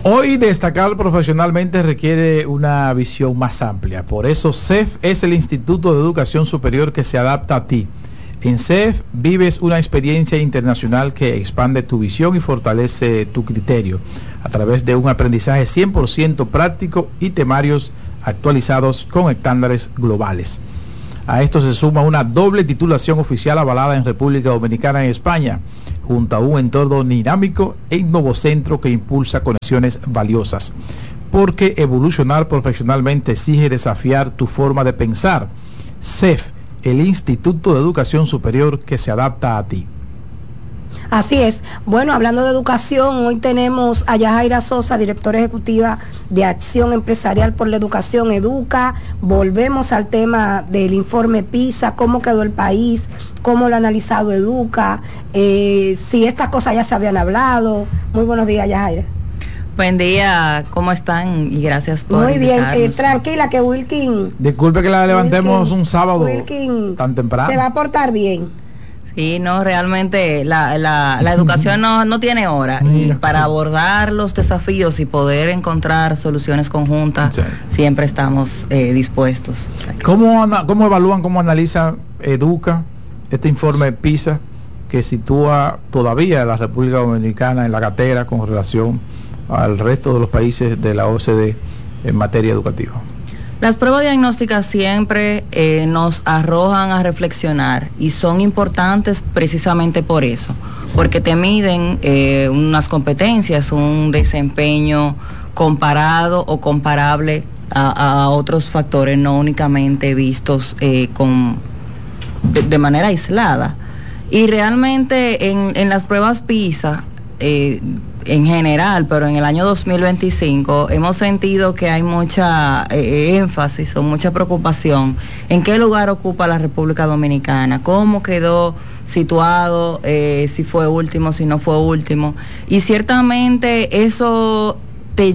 Hoy destacar profesionalmente requiere una visión más amplia. Por eso CEF es el Instituto de Educación Superior que se adapta a ti. En CEF vives una experiencia internacional que expande tu visión y fortalece tu criterio a través de un aprendizaje 100% práctico y temarios actualizados con estándares globales. A esto se suma una doble titulación oficial avalada en República Dominicana y España, junto a un entorno dinámico e innovocentro que impulsa conexiones valiosas. Porque evolucionar profesionalmente exige desafiar tu forma de pensar. CEF, el Instituto de Educación Superior que se adapta a ti. Así es. Bueno, hablando de educación, hoy tenemos a Yajaira Sosa, directora ejecutiva de Acción Empresarial por la Educación, Educa. Volvemos al tema del informe PISA, cómo quedó el país, cómo lo ha analizado Educa, si estas cosas ya se habían hablado. Muy buenos días, Yajaira. Buen día, ¿cómo están? Y gracias por Muy bien, invitarnos. tranquila que Wilkin... Disculpe que la levantemos un sábado Wilkin tan temprano. se va a portar bien. Sí, no, realmente la educación no tiene hora, y para abordar los desafíos y poder encontrar soluciones conjuntas, sí, siempre estamos dispuestos. ¿Cómo evalúan, cómo analiza Educa este informe PISA que sitúa todavía a la República Dominicana en la gatera con relación al resto de los países de la OCDE en materia educativa? Las pruebas diagnósticas siempre nos arrojan a reflexionar y son importantes precisamente por eso, porque te miden unas competencias, un desempeño comparado o comparable a otros factores, no únicamente vistos de manera aislada. Y realmente en las pruebas PISA, en general, pero en el año 2025 hemos sentido que hay mucha énfasis o mucha preocupación en qué lugar ocupa la República Dominicana, cómo quedó situado, si fue último, si no fue último, y ciertamente eso te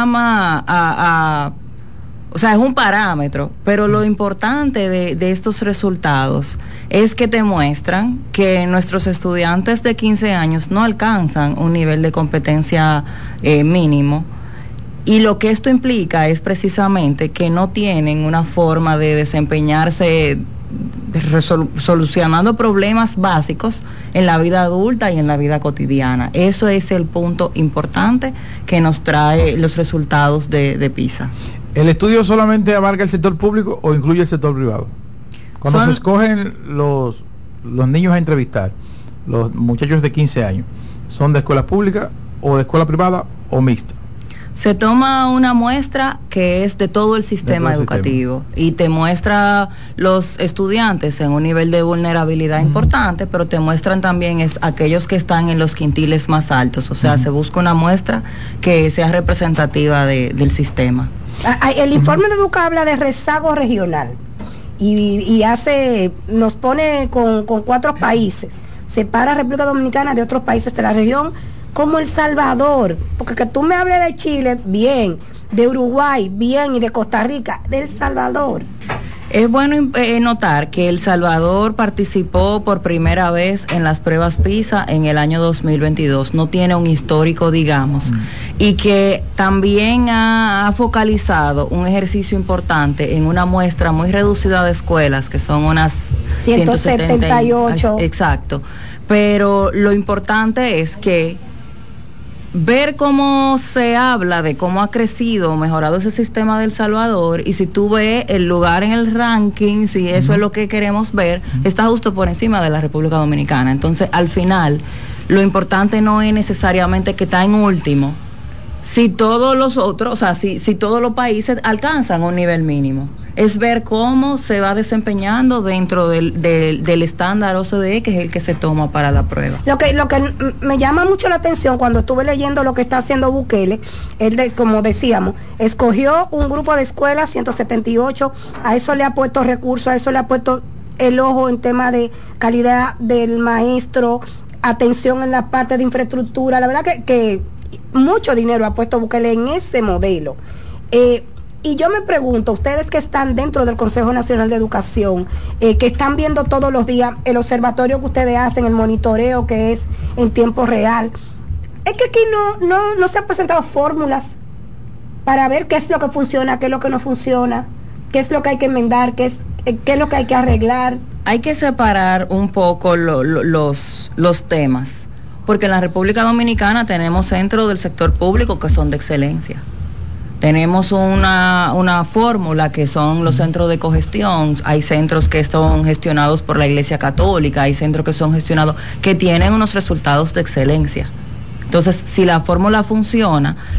llama o sea, es un parámetro, pero lo importante de estos resultados es que te muestran que nuestros estudiantes de 15 años no alcanzan un nivel de competencia mínimo, y lo que esto implica es precisamente que no tienen una forma de desempeñarse solucionando problemas básicos en la vida adulta y en la vida cotidiana. Eso es el punto importante que nos trae los resultados de PISA. ¿El estudio solamente abarca el sector público o incluye el sector privado? Cuando se escogen los niños a entrevistar, los muchachos de 15 años, ¿son de escuela pública o de escuela privada o mixta? Se toma una muestra que es de todo el sistema educativo y te muestra los estudiantes en un nivel de vulnerabilidad importante, pero te muestran también aquellos que están en los quintiles más altos. O sea, se busca una muestra que sea representativa del sistema. El informe de Educa habla de rezago regional y nos pone con 4 países, separa a República Dominicana de otros países de la región, como El Salvador, porque que tú me hables de Chile, bien, de Uruguay, bien, y de Costa Rica, de El Salvador. Es bueno notar que El Salvador participó por primera vez en las pruebas PISA en el año 2022, no tiene un histórico, digamos, y que también ha focalizado un ejercicio importante en una muestra muy reducida de escuelas, que son unas 178. Exacto, pero lo importante es que ver cómo se habla de cómo ha crecido, mejorado ese sistema de El Salvador, y si tú ves el lugar en el ranking, si eso es lo que queremos ver, está justo por encima de la República Dominicana. Entonces, al final, lo importante no es necesariamente que está en último, si todos los otros, o sea, si todos los países alcanzan un nivel mínimo. Es ver cómo se va desempeñando dentro del estándar OCDE, que es el que se toma para la prueba. Lo que me llama mucho la atención cuando estuve leyendo lo que está haciendo Bukele, como decíamos, escogió un grupo de escuelas, 178, a eso le ha puesto recursos, a eso le ha puesto el ojo en tema de calidad del maestro, atención en la parte de infraestructura. La verdad que mucho dinero ha puesto Bukele en ese modelo. Y yo me pregunto, ustedes que están dentro del Consejo Nacional de Educación, que están viendo todos los días el observatorio que ustedes hacen, el monitoreo que es en tiempo real, Es que aquí no se han presentado fórmulas para ver qué es lo que funciona, qué es lo que no funciona, qué es lo que hay que enmendar, qué es lo que hay que arreglar. Hay que separar un poco los temas, porque en la República Dominicana tenemos centros del sector público que son de excelencia. Tenemos una fórmula que son los centros de cogestión, hay centros que son gestionados por la Iglesia Católica, hay centros que son gestionados, que tienen unos resultados de excelencia. Entonces, si la fórmula funciona,